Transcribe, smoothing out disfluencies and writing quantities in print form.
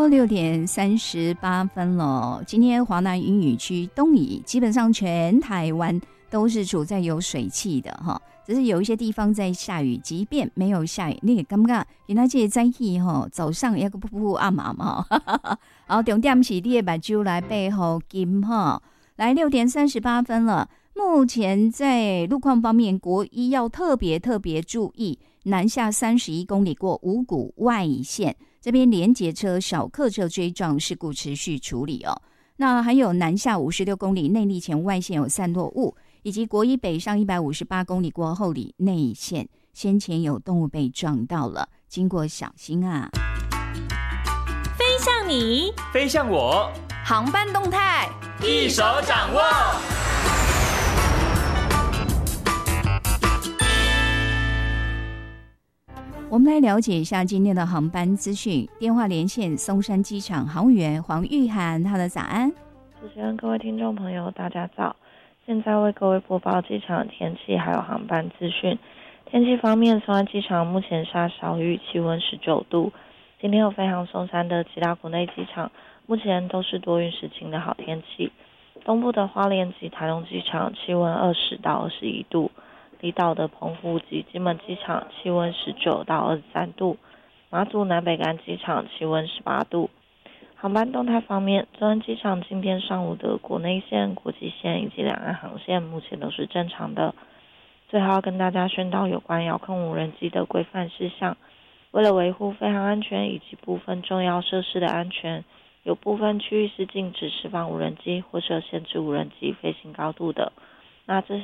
说6:38了，今天华南云雨区东移，基本上全台湾都是处在有水汽的哈，只是有一些地方在下雨，即便没有下雨，你也感觉原来这个天气哈，早上也个噗噗暗暗哈，然后重点是你的目睭来背后金哈，来6:38了。目前在路况方面，国一要特别注意，南下31公里过五股外线，这边连结车、小客车追撞事故持续处理哦。那还有南下56公里内坜前外线有散落物，以及国一北上158公里过后里内线，先前有动物被撞到了，经过小心啊。 飞向你， 飞向我， 航班动态一手掌握。 我们来了解一下今天的航班资讯。电话连线松山机场航务员黄玉涵，他的早安。 主持人、各位听众朋友，大家早！现在为各位播报机场天气还有航班资讯。天气方面，松山机场目前下小雨，气温19度。今天有飞航松山的其他国内机场，目前都是多云时晴的好天气。东部的花莲及台东机场气温20到21度。离岛的澎湖及金门机场气温19到23度，马祖南北干机场气温18度。航班动态方面，松山机场今天上午的国内线、国际线以及两岸航线目前都是正常的。最后要跟大家宣导有关遥控无人机的规范事项，为了维护飞航安全以及部分重要设施的安全，有部分区域是禁止释放无人机或者限制无人机飞行高度的。那这